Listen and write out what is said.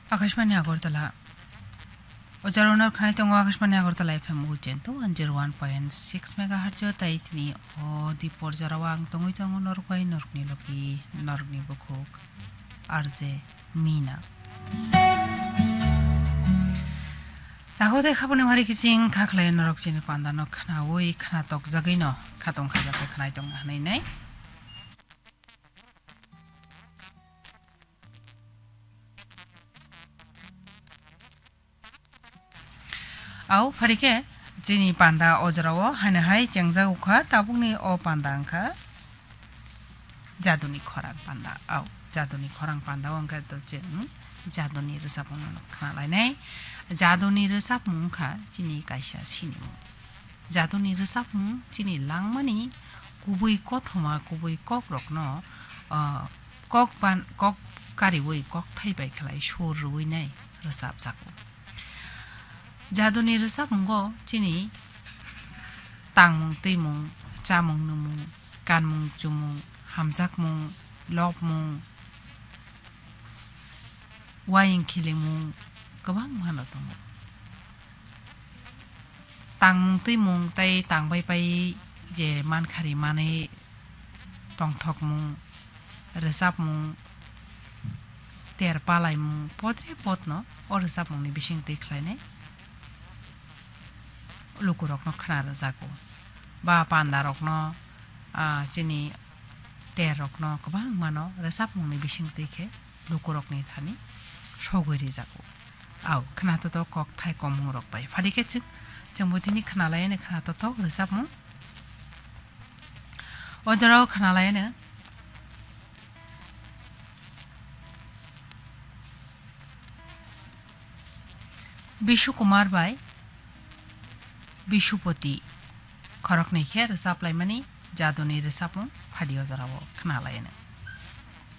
आकाशवाणी আগরতলা ওজারোনার খাই তঙ্গ Akashvani Agartala FM উজেন্তো 101.6 megahertz তাইতনি ও দীপর জরাওয়াং তঙ্গই তঙ্গ নরকই নরকনি lucky নরকনি বখুক RJ Mina তাহো দেখাবনে মারি কিসিং খাখলাই নরক জিনি পান্দানো খানা ওই খানা তক জাগৈন খাতং খাজাকে খানাই তং হানাই নাই Au farike jini panda ojrawo hana hai chengja ukha tabungni o panda angkha jaduni khorang panda au jaduni khorang panda angkha to chen jaduni resapung khana lainai jaduni resapung kha jini kaisa sini jaduni resapung jini langmani kubui kothoma kubui kok rokno kok pan kok kariwoi kok thaibai khlai shor ruwi nai resap jaku Jaduni resap munggo cini tangmung timung camung numung kanmung jumung hamzak mung lop mung waing kilimung gabang mana tongo tangmung timung tai tangbai pai je man khari mane tongthok mung resap mung ter palai mung podre potno o resap mung ni bising tikhlai ne lukurokno khana jago ba pandarokno chini terokno kabang mano resap mungni bising tekhe lukurokni thani sogori jago au khana to kok thai komung rok bai farike chengmutini khana laine khana to resap mung ojarao khana laine Bishu Kumar bai Bishupoti khorok nei khe resap laimani jaduni resapung phadio jarabo khna laine